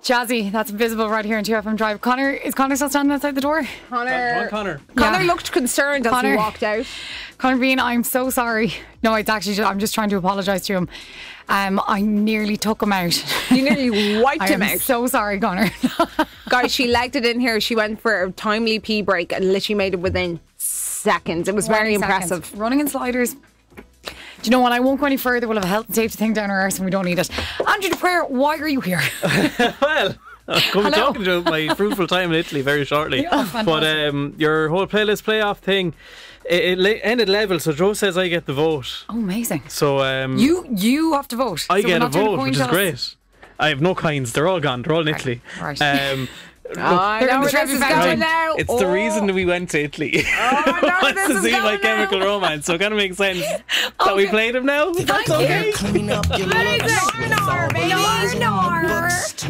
Jazzy, that's invisible right here in 2FM Drive. Is Connor still standing outside the door? Connor Yeah. looked concerned as he walked out. Connor Bean, I'm so sorry. No, it's actually I'm just trying to apologise to him. I nearly took him out. You nearly wiped him out. I'm so sorry, Connor. Guys, she legged it in here. She went for a timely pee break and literally made it within seconds. It was very impressive. Running in sliders. Do you know what? I won't go any further. We'll have a health and safety thing down our arse and we don't need it. Andrew DePrere, why are you here? Well, I'm going to be talking about my fruitful time in Italy very shortly. But your whole playlist playoff thing, it ended level, so Joe says I get the vote. Oh, amazing. So you have to vote. I get a vote, which is great. I have no coins. They're all gone. They're all in Italy. Right. I know where this is going now. It's the reason we went to Italy. Wants to see My Chemical Romance, so it kind of makes sense that we played him now. Thank That's okay. you. Clean up your Amazing. life. Yarn,